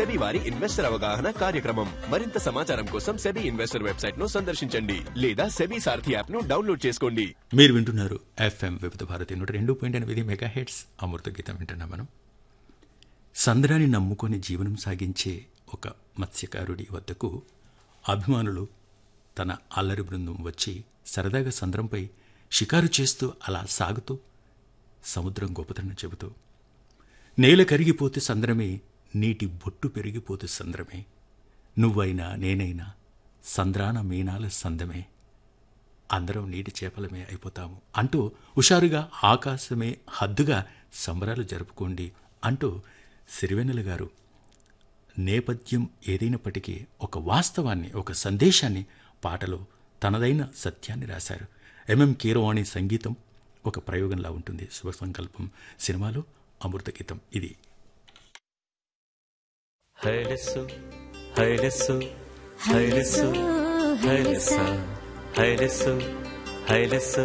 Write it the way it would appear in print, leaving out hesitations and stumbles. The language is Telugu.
సెబీ వారి ఇన్వెస్టర్ అవగాహన కార్యక్రమం. మరింత సమాచారం కోసం సెబీ ఇన్వెస్టర్ వెబ్సైట్ ను సందర్శించండి లేదా సెబీ సారథి యాప్ ను డౌన్లోడ్ చేసుకోండి. మీరు వింటున్నారు FM వివిధ భారతి 102.8 మెగాహెర్ట్జ్ అమృత గీతం వింటున్నాం మనం. సంద్రాన్ని నమ్ముకొని జీవనం సాగించే ఒక మత్స్యకారుడి వద్దకు అభిమానులు తన అల్లరి బృందం వచ్చి సరదాగా సంద్రంపై షికారు చేస్తూ అలా సాగుతూ సముద్రం గొప్పతనం చెబుతూ, నేల కరిగిపోతే సంద్రమే, నీటి బొట్టు పెరిగిపోతే సంద్రమే, నువ్వైనా నేనైనా సంద్రాన మీనాల సందమే, అందరం నీటి చేపలమే అయిపోతాము అంటూ హుషారుగా ఆకాశమే హద్దుగా సంబరాలు జరుపుకోండి అంటూ సిరివెన్నెల గారు నేపథ్యం ఏదైనప్పటికీ ఒక వాస్తవాన్ని, ఒక సందేశాన్ని పాటలో తనదైన సత్యాన్ని రాశారు. ఎంఎం కీరవాణి సంగీతం ఒక ప్రయోగంలా ఉంటుంది. శుభ సంకల్పం సినిమాలో అమృత గీతం ఇది. హైలెస్సు హైలెస్సు హైలెస్సు హైలెస్స హైలెస్సు హైలెస్సు